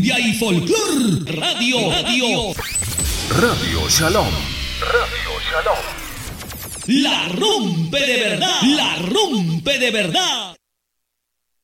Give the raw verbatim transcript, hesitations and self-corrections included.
cumbia y folclor. Radio, radio. Radio Shalom. Radio Shalom. La rompe de verdad. La rompe de verdad.